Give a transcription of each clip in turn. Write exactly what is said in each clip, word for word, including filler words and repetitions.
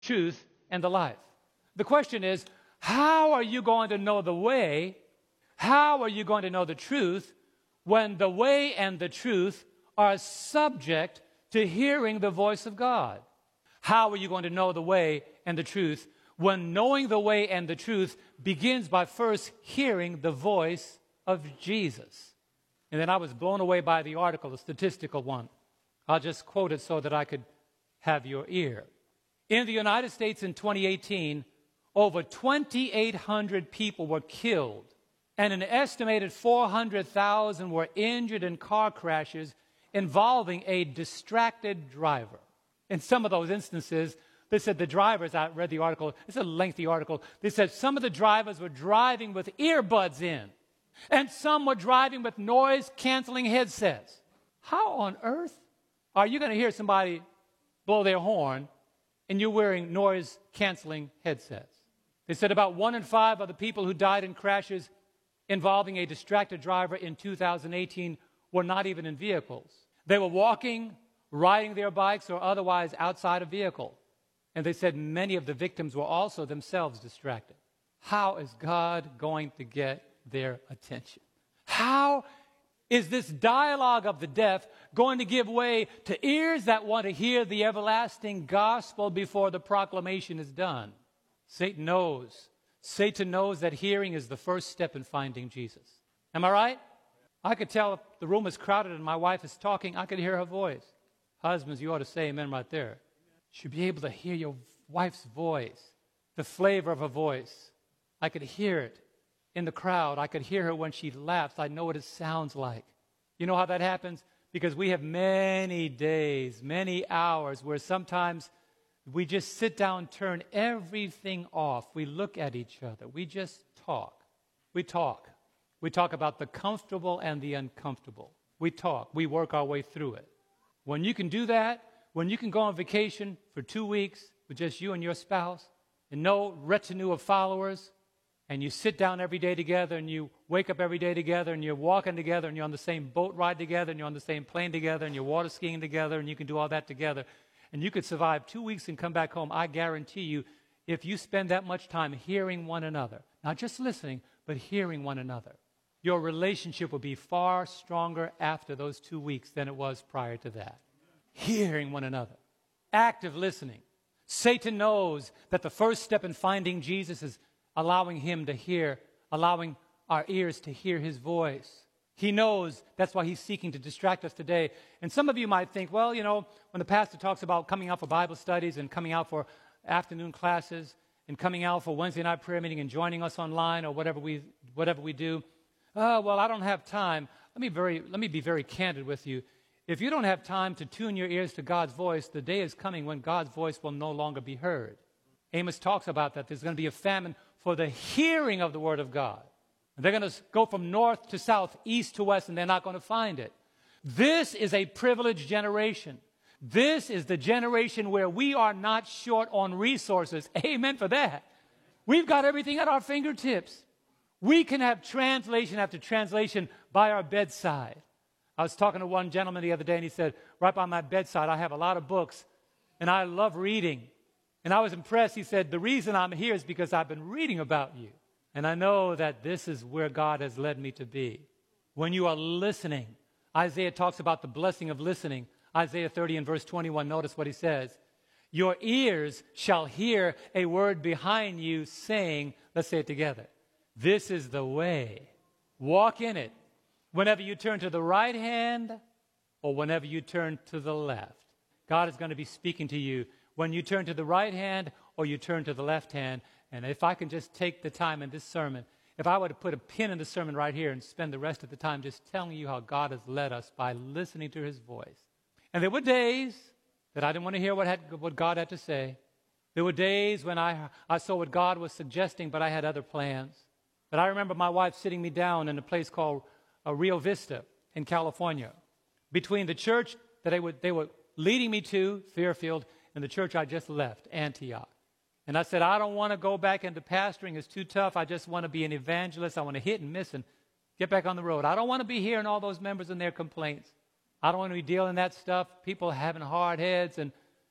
truth, and the life. The question is, how are you going to know the way? How are you going to know the truth when the way and the truth are subject to hearing the voice of God? How are you going to know the way and the truth when knowing the way and the truth begins by first hearing the voice of Jesus? And then I was blown away by the article, the statistical one. I'll just quote it so that I could have your ear. In the United States in twenty eighteen, over twenty-eight hundred people were killed, and an estimated four hundred thousand were injured in car crashes involving a distracted driver. In some of those instances, they said the drivers, I read the article, it's a lengthy article, they said some of the drivers were driving with earbuds in, and some were driving with noise-canceling headsets. How on earth are you going to hear somebody blow their horn and you're wearing noise-canceling headsets? They said about one in five of the people who died in crashes involving a distracted driver in two thousand eighteen were not even in vehicles. They were walking, riding their bikes, or otherwise outside a vehicle. And they said many of the victims were also themselves distracted. How is God going to get their attention? How is this dialogue of the deaf going to give way to ears that want to hear the everlasting gospel before the proclamation is done? Satan knows. Satan knows that hearing is the first step in finding Jesus. Am I right? I could tell if the room is crowded and my wife is talking, I could hear her voice. Husbands, you ought to say amen right there. You should be able to hear your wife's voice, the flavor of her voice. I could hear it in the crowd. I could hear her when she laughs. I know what it sounds like. You know how that happens? Because we have many days, many hours where sometimes we just sit down, turn everything off. We look at each other. We just talk. We talk. We talk about the comfortable and the uncomfortable. We talk. We work our way through it. When you can do that, when you can go on vacation for two weeks with just you and your spouse and no retinue of followers, and you sit down every day together and you wake up every day together and you're walking together and you're on the same boat ride together and you're on the same plane together and you're water skiing together and you can do all that together, and you could survive two weeks and come back home, I guarantee you, if you spend that much time hearing one another, not just listening, but hearing one another, your relationship will be far stronger after those two weeks than it was prior to that. Hearing one another. Active listening. Satan knows that the first step in finding Jesus is allowing him to hear, allowing our ears to hear his voice. He knows that's why he's seeking to distract us today. And some of you might think, well, you know, when the pastor talks about coming out for Bible studies and coming out for afternoon classes and coming out for Wednesday night prayer meeting and joining us online or whatever we whatever we do, oh, well, I don't have time. Let me very let me be very candid with you. If you don't have time to tune your ears to God's voice, the day is coming when God's voice will no longer be heard. Amos talks about that. There's going to be a famine for the hearing of the word of God. And they're going to go from north to south, east to west, and they're not going to find it. This is a privileged generation. This is the generation where we are not short on resources. Amen for that. We've got everything at our fingertips. We can have translation after translation by our bedside. I was talking to one gentleman the other day, and he said, right by my bedside, I have a lot of books, and I love reading. And I was impressed. He said, the reason I'm here is because I've been reading about you. And I know that this is where God has led me to be. When you are listening, Isaiah talks about the blessing of listening. Isaiah thirty and verse twenty-one, notice what he says. Your ears shall hear a word behind you saying, let's say it together, this is the way. Walk in it. Whenever you turn to the right hand or whenever you turn to the left, God is going to be speaking to you when you turn to the right hand or you turn to the left hand. And if I can just take the time in this sermon, if I were to put a pin in the sermon right here and spend the rest of the time just telling you how God has led us by listening to his voice. And there were days that I didn't want to hear what, had, what God had to say. There were days when I, I saw what God was suggesting, but I had other plans. But I remember my wife sitting me down in a place called uh, Rio Vista in California, between the church that they were, they were leading me to, Fairfield, and the church I just left, Antioch. And I said, I don't want to go back into pastoring. It's too tough. I just want to be an evangelist. I want to hit and miss and get back on the road. I don't want to be hearing all those members and their complaints. I don't want to be dealing that stuff, people having hard heads and,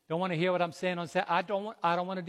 Don't want to hear what I'm saying on Saturday? I don't want, I don't want to